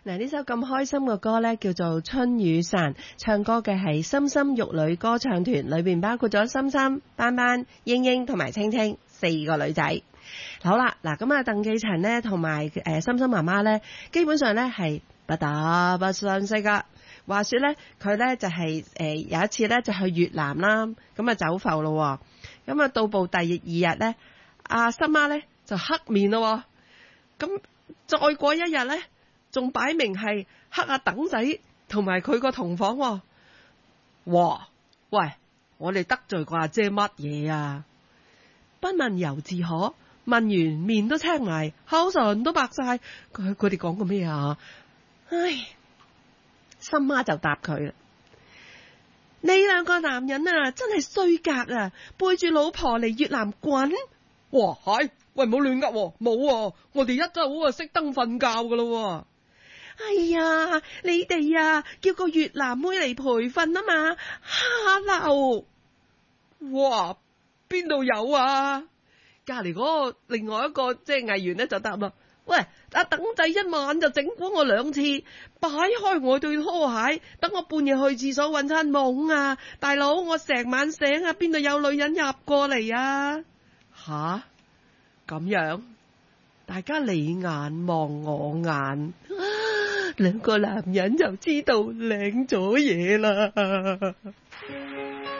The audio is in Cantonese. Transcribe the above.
嗱，呢首咁開心嘅歌呢，叫做《春雨傘》，唱歌嘅係心心玉女歌唱團，裏邊包括咗心心、班班、英英同埋青青4個女仔。好啦，嗱咁啊，鄧寄塵呢同埋心心媽媽呢，基本上呢係不打不相識噶。話說呢，佢呢就係有一次呢就去越南啦，咁啊走埠咯，咁啊到埗第2日呢，阿心媽呢就黑面咯，咁再過1日呢，仲擺明係黑阿鄧仔同埋佢個同房喎。哇！喂，我哋得罪過阿姐乜嘢啊？不問猶自可，問完面都青埋，口唇都白晒。佢哋講過咩啊？唉，心媽就答佢啦：你兩個男人啊，真係衰格啊！背住老婆嚟越南滾！哇，係喂，冇亂噏，冇，我哋一早啊熄燈瞓覺噶咯。哎呀，你哋啊叫個越南妹嚟培訓啊嘛，蝦流！哇，邊度有啊？隔籬嗰個另外一個即係藝員咧就答啦：喂，阿鄧仔一晚就整蠱我2次，擺開我對拖鞋，等我半夜去廁所搵餐懵啊！大佬，我成晚醒啊，邊度有女人入過嚟啊？吓，咁樣，大家你眼望我眼。2個男人就知道領咗嘢啦。